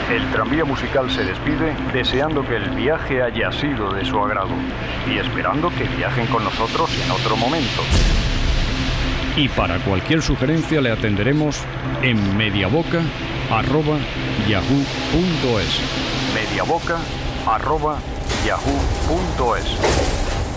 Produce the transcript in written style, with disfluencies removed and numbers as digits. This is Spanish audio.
El tranvía musical se despide deseando que el viaje haya sido de su agrado y esperando que viajen con nosotros en otro momento. Y para cualquier sugerencia le atenderemos en mediaboca@yahoo.es. mediaboca@yahoo.es.